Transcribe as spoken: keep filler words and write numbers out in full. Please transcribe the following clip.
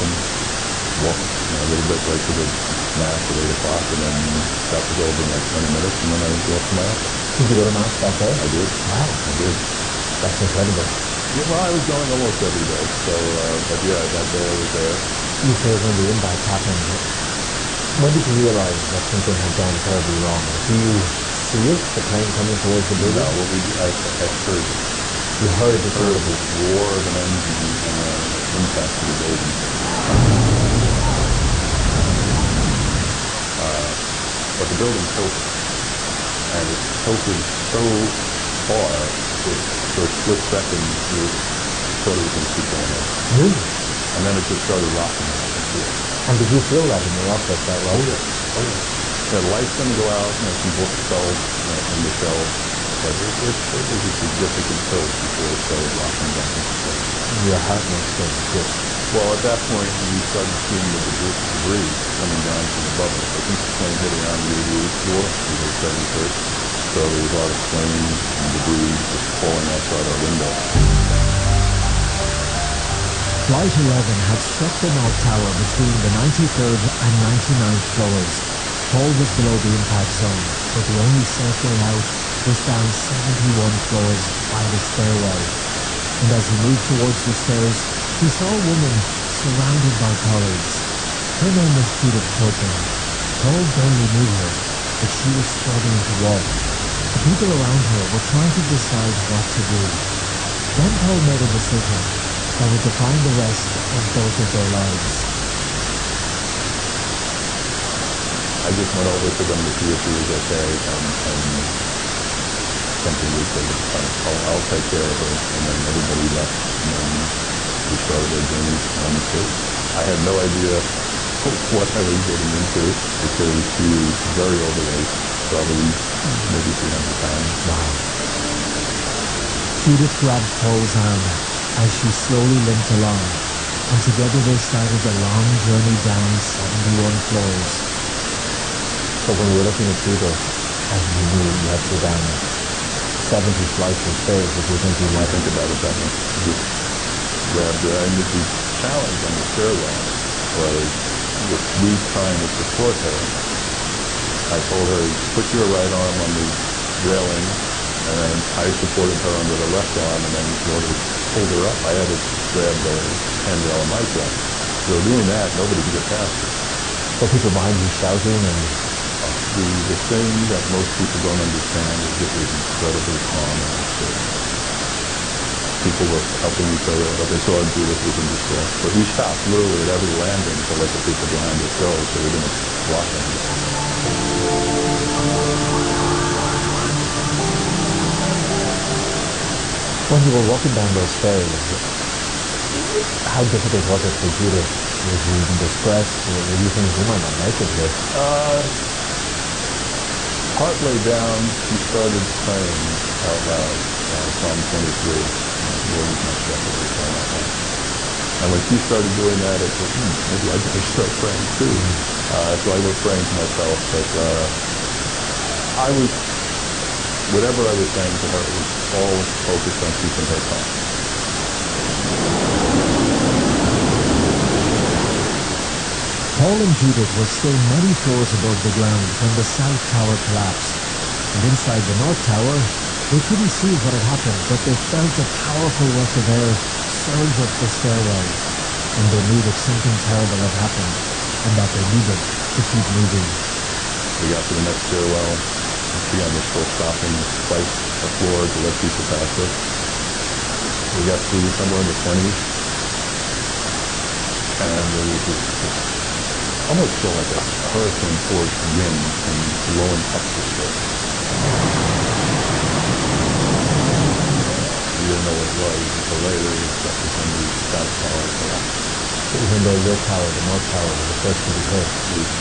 and walked, you know, a little bit right to the mass at eight o'clock, and then that was over in like twenty minutes, and then I walked to my office. Did you go to mass that day? I did. Wow, I did. that's incredible. Yeah, well, I was going almost every day, so, uh, but yeah, that day I was there. You say when the impact happened, when did you realize that something had gone terribly wrong? Do you see it, the plane coming towards the No, building? what we, I, I heard it. You heard the Heard terrible. this roar of an engine and uh, impact to the building. Uh, but the building tilted, and it tilted so far that for a split second you thought it was going to keep going up. Really? And then it just started rocking back and forth. And did you feel that in your office, that Oh rock? yeah, oh yeah. Yeah, the light's going to go out, you know, some books fell, you know, from the shelves, but it, it, it was a significant tilt before it started rocking back into place. Your heart must have just... Well, at that point, we started seeing the debris, debris coming down from above us. I think the plane hit around the eighty-eighth floor, we were seventy-first, so there was a lot of flames and debris just falling outside our window. Flight eleven had struck the North Tower between the ninety-third and ninety-ninth floors. Paul was below the impact zone, but the only safe way out was down seventy-one floors by the stairwell. And as he moved towards the stairs, he saw a woman surrounded by colleagues. Her name was Judith Turpin. Paul barely knew her, but she was struggling to walk. The people around her were trying to decide what to do. Then Paul made a decision that would define the rest of both of their lives. I just went over to them to see if he was okay, and, and something we said, I'll, I'll take care of her, and then everybody left, and then we started our journey on the trip. I had no idea what I was getting into, because she was very overweight, probably maybe three hundred pounds. Wow. Judith grabbed Paul's arm as she slowly limped along, and together they started the long journey down seventy-one floors. So when you were looking at Judith, and you knew you had to go down seventy flights of stairs, did you think you I might... think about it that much. Just grabbed her, and the challenge on the stairwell was, with me trying to support her, I told her, put your right arm on the railing, and then I supported her under the left arm, and then in order to hold her up, I had to grab the handrail on my side. So doing that, nobody could get past her. So people behind you shouting and... The, the thing that most people don't understand is it was incredibly calm and unstable. People were helping each other, but they saw Judith was in distress. But we stopped literally at every landing to let the people behind us go, so we didn't block anything. When you were walking down those stairs, how difficult was it for Judith? Was you in distress? Were you thinking, you might not make it here? Uh, partway down, she started praying out loud, uh, Psalm twenty-three, Lord is my shepherd, I shall not want. And when she started doing that, I thought, hmm, maybe I better start praying too. Uh, so I was praying to myself, but uh, I was, whatever I was saying to her, it was all focused on keeping her calm. Paul and Judith were still many floors above the ground when the South Tower collapsed. And inside the North Tower, they couldn't see what had happened, but they felt a powerful rush of air surge up the stairwell. And they knew that something terrible had happened, and that they needed to keep moving. We got to the next stairwell, and again, we're still stopping twice a floor to let people pass us. We got to somewhere in the twenties, and there was this, this almost feel like a hurricane force wind and blowing up the stairs. We didn't know what it was until later. That was when the South Tower collapsed. Even though your tower, the North Tower, was the first to be hit, We